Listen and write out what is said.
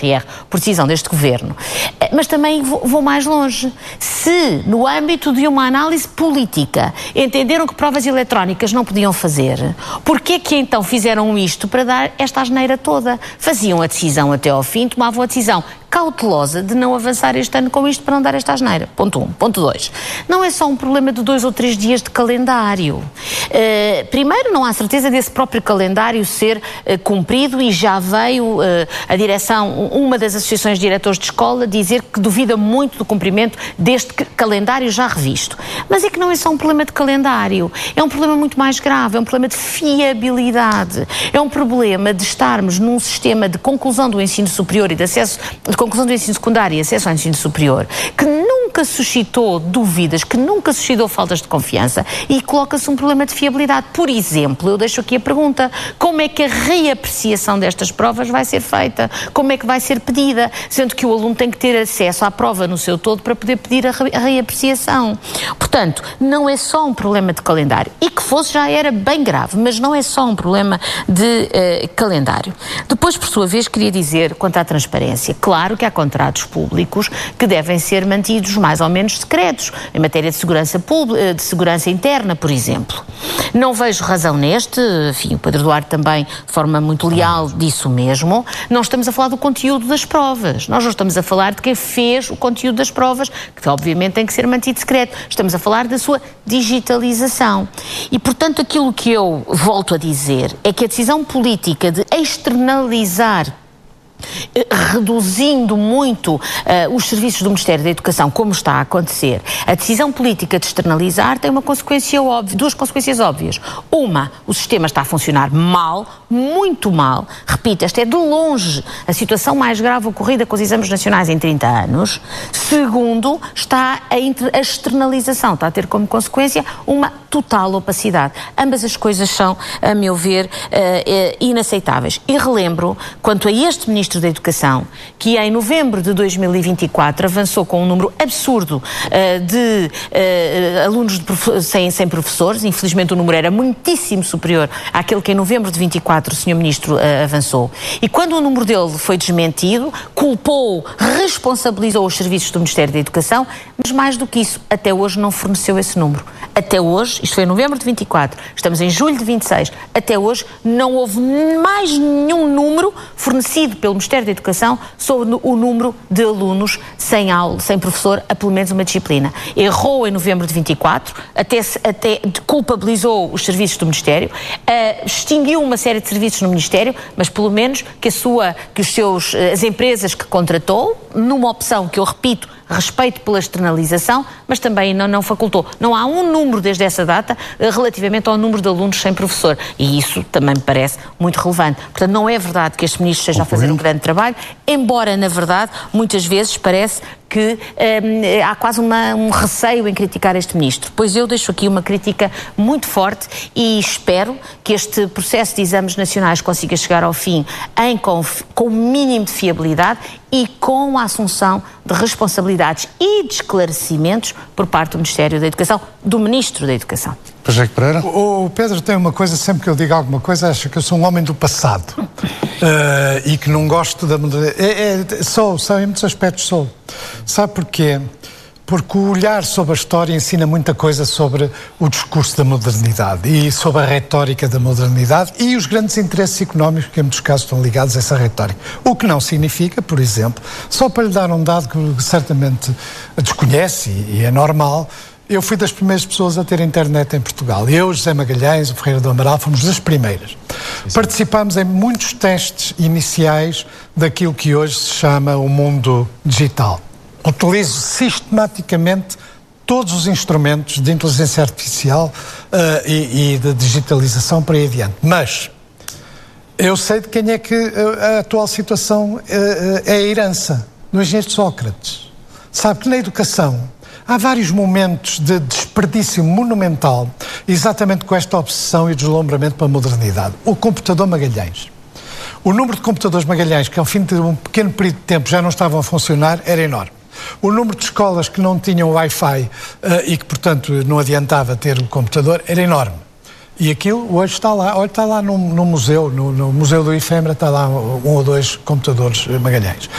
por decisão deste governo. Mas também vou mais longe. Se, no âmbito de uma análise política, entenderam que provas eletrónicas não podiam fazer, porquê que então fizeram isto para dar esta asneira toda? Faziam a decisão até ao fim, tomavam a decisão cautelosa de não avançar este ano com isto para não dar esta asneira. Ponto 1. Ponto 2. Não é só um problema de 2 ou 3 dias de calendário. Primeiro, não há certeza desse próprio calendário ser cumprido e já veio a direção, uma das associações de diretores de escola, dizer que duvida muito do cumprimento deste calendário já revisto. Mas é que não é só um problema de calendário. É um problema muito mais grave. É um problema de fiabilidade. É um problema de estarmos num sistema de conclusão do ensino superior e de acesso, de conclusão do ensino secundário e acesso ao ensino superior, que nunca suscitou dúvidas, que nunca suscitou faltas de confiança, e coloca-se um problema de fiabilidade. Por exemplo, eu deixo aqui a pergunta: como é que a reapreciação destas provas vai ser feita? Como é que vai ser pedida? Sendo que o aluno tem que ter acesso à prova no seu todo para poder pedir a reapreciação. Portanto, não é só um problema de calendário. E que fosse já era bem grave, mas não é só um problema de calendário. Depois, por sua vez, queria dizer, quanto à transparência, claro que há contratos públicos que devem ser mantidos mais ou menos secretos, em matéria de segurança pública, de segurança interna, por exemplo. Não vejo razão neste, enfim, o Pedro Duarte também, de forma muito leal, disse o mesmo. Não estamos a falar do conteúdo das provas, nós não estamos a falar de quem fez o conteúdo das provas, que obviamente tem que ser mantido secreto. Estamos a falar da sua digitalização. E, portanto, aquilo que eu volto a dizer é que a decisão política de externalizar, reduzindo muito os serviços do Ministério da Educação, como está a acontecer, a decisão política de externalizar tem uma consequência óbvia, duas consequências óbvias. Uma, o sistema está a funcionar mal, muito mal. Repito, esta é de longe a situação mais grave ocorrida com os exames nacionais em 30 anos. Segundo, está a externalização, está a ter como consequência uma total opacidade. Ambas as coisas são, a meu ver, inaceitáveis. E relembro, quanto a este Ministro da Educação, que em novembro de 2024 avançou com um número absurdo de alunos sem professores. Infelizmente o número era muitíssimo superior àquele que em novembro de 24 o Sr. Ministro avançou. E quando o número dele foi desmentido, culpou, responsabilizou os serviços do Ministério da Educação, mas mais do que isso, até hoje não forneceu esse número. Até hoje, isto foi em novembro de 24, estamos em julho de 26, até hoje não houve mais nenhum número fornecido pelo Ministério da Educação sobre o número de alunos sem aula, sem professor, a pelo menos uma disciplina. Errou em novembro de 24, até culpabilizou os serviços do Ministério, extinguiu uma série de serviços no Ministério, mas pelo menos que as empresas que contratou, numa opção que eu repito, respeito pela externalização, mas também não facultou. Não há um número desde essa data relativamente ao número de alunos sem professor. E isso também me parece muito relevante. Portanto, não é verdade que este Ministro esteja a fazer um grande trabalho, embora, na verdade, muitas vezes parece que há quase um receio em criticar este Ministro. Pois eu deixo aqui uma crítica muito forte e espero que este processo de exames nacionais consiga chegar ao fim com o mínimo de fiabilidade e com a assunção de responsabilidades e de esclarecimentos por parte do Ministério da Educação, do Ministro da Educação. Pacheco Pereira. O Pedro tem uma coisa, sempre que eu digo alguma coisa, acha que eu sou um homem do passado e que não gosto da modernidade. Sou, em muitos aspectos sou. Sabe porquê? Porque o olhar sobre a história ensina muita coisa sobre o discurso da modernidade e sobre a retórica da modernidade e os grandes interesses económicos que em muitos casos estão ligados a essa retórica. O que não significa, por exemplo, só para lhe dar um dado que certamente desconhece e é normal, eu fui das primeiras pessoas a ter internet em Portugal. Eu, José Magalhães, o Ferreira do Amaral, fomos das primeiras. Participámos em muitos testes iniciais daquilo que hoje se chama o mundo digital. Utilizo sistematicamente todos os instrumentos de inteligência artificial e de digitalização para aí adiante. Mas eu sei de quem é que a atual situação é a herança do engenheiro de Sócrates. Sabe que na educação há vários momentos de desperdício monumental, exatamente com esta obsessão e deslumbramento para a modernidade. O computador Magalhães. O número de computadores Magalhães, que ao fim de um pequeno período de tempo já não estavam a funcionar, era enorme. O número de escolas que não tinham Wi-Fi e que, portanto, não adiantava ter o computador, era enorme. E aquilo hoje está lá. Olha, está lá no museu, no Museu do Efêmera, está lá 1 ou 2 computadores Magalhães.